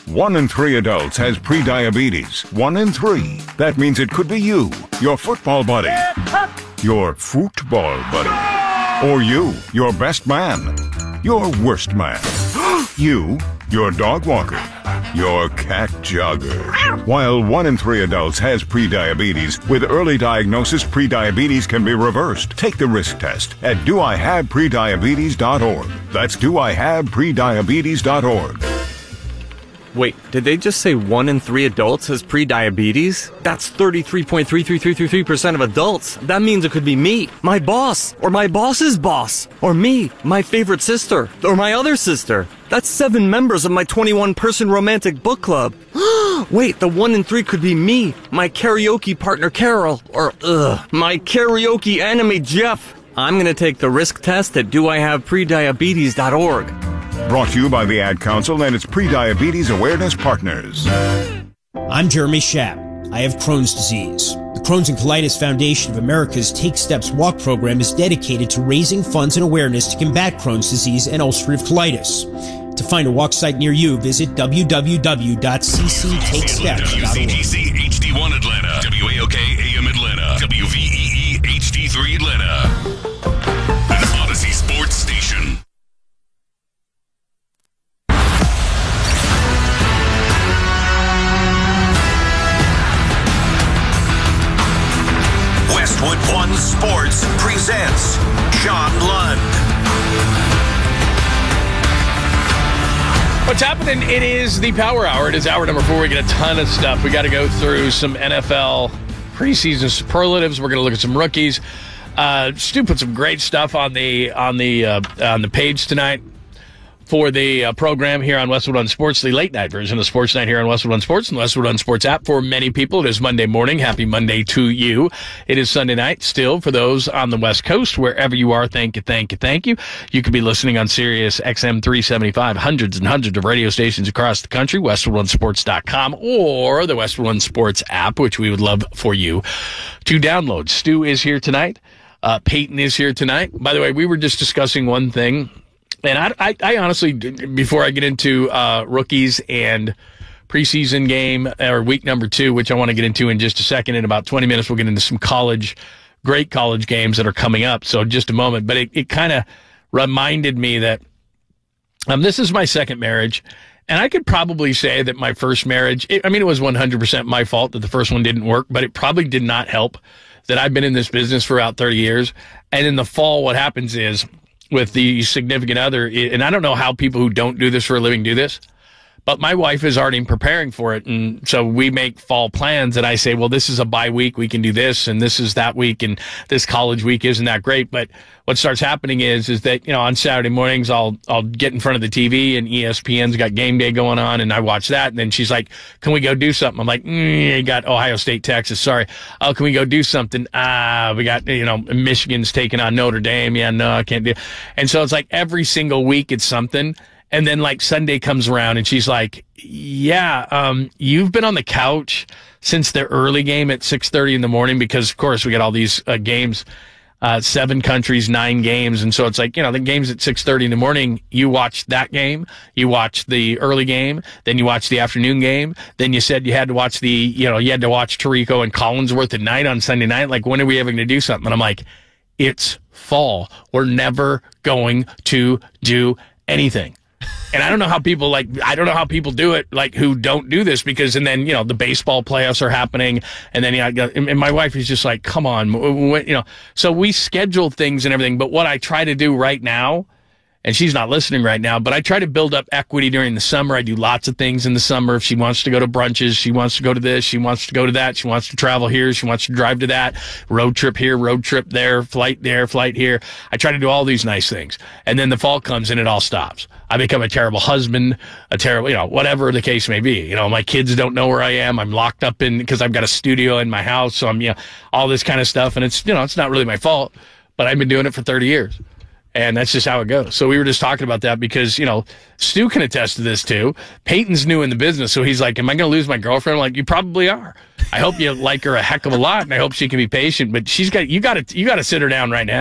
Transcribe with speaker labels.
Speaker 1: 1 in 3 adults has prediabetes. 1 in 3. That means it could be you, your football buddy, your football buddy, or you, your best man, your worst man, you, your dog walker, your cat jogger. While 1 in 3 adults has prediabetes, with early diagnosis, prediabetes can be reversed. Take the risk test at doihaveprediabetes.org. That's doihaveprediabetes.org.
Speaker 2: Wait, did they just say 1 in 3 adults has prediabetes? That's 33.33333% of adults. That means it could be me, my boss, or my boss's boss, or me, my favorite sister, or my other sister. That's 7 members of my 21-person romantic book club. Wait, the 1 in 3 could be me, my karaoke partner Carol, or my karaoke anime Jeff. I'm gonna take the risk test at doihaveprediabetes.org.
Speaker 1: Brought to you by the Ad Council and its Prediabetes Awareness Partners.
Speaker 3: I'm Jeremy Schaap. I have Crohn's disease. The Crohn's and Colitis Foundation of America's Take Steps Walk program is dedicated to raising funds and awareness to combat Crohn's disease and ulcerative colitis. To find a walk site near you, visit www.cctakesteps.org.
Speaker 4: WCTC HD1 Atlanta, WAOK AM Atlanta, WVEE HD3 Atlanta, an Odyssey Sports Station. Westwood One Sports presents John Lund.
Speaker 5: What's happening? It is the Power Hour. It is hour number 4. We get a ton of stuff. We got to go through some NFL preseason superlatives. We're going to look at some rookies. Stu put some great stuff on the page tonight for the program here on Westwood One Sports, the late night version of Sports Night here on Westwood One Sports and the Westwood One Sports app. For many people, it is Monday morning. Happy Monday to you. It is Sunday night still for those on the West Coast. Wherever you are, thank you, thank you, thank you. You could be listening on Sirius XM 375, hundreds and hundreds of radio stations across the country, WestwoodOneSports.com, or the Westwood One Sports app, which we would love for you to download. Stu is here tonight. Peyton is here tonight. By the way, we were just discussing one thing. And I honestly, before I get into rookies and preseason game or week number 2, which I want to get into in just a second, in about 20 minutes, we'll get into some great college games that are coming up. So just a moment. But it kind of reminded me that this is my second marriage. And I could probably say that my first marriage, it was 100% my fault that the first one didn't work, but it probably did not help that I've been in this business for about 30 years. And in the fall, what happens is, with the significant other, and I don't know how people who don't do this for a living do this, but my wife is already preparing for it. And so we make fall plans, and I say, well, this is a bye week. We can do this, and this is that week, and this college week isn't that great. But what starts happening is that, on Saturday mornings, I'll get in front of the TV, and ESPN's got game day going on, and I watch that. And then she's like, can we go do something? I'm like, you got Ohio State, Texas. Sorry. Oh, can we go do something? We got, Michigan's taking on Notre Dame. Yeah, no, I can't do it. And so it's like every single week it's something. And then Sunday comes around and she's like, yeah, you've been on the couch since the early game at 6:30 in the morning, because of course we got all these games, 7 countries, 9 games. And so it's like, the game's at 6:30 in the morning. You watch that game, you watch the early game, then you watch the afternoon game. Then you said you had to watch you had to watch Tirico and Collinsworth at night on Sunday night. Like, when are we ever going to do something? And I'm like, it's fall. We're never going to do anything. And I don't know how people do it, who don't do this, because, and then, the baseball playoffs are happening. And then, and my wife is just like, come on, so we schedule things and everything. But what I try to do right now, and she's not listening right now, but I try to build up equity during the summer. I do lots of things in the summer. If she wants to go to brunches, she wants to go to this, she wants to go to that, she wants to travel here, she wants to drive to that, road trip here, road trip there, flight here. I try to do all these nice things. And then the fall comes and it all stops. I become a terrible husband, whatever the case may be. My kids don't know where I am. I'm locked up because I've got a studio in my house. So I'm, all this kind of stuff. And it's, it's not really my fault, but I've been doing it for 30 years. And that's just how it goes. So we were just talking about that because, Stu can attest to this too. Peyton's new in the business. So he's like, am I going to lose my girlfriend? I'm like, you probably are. I hope you like her a heck of a lot, and I hope she can be patient, but you got to sit her down right now.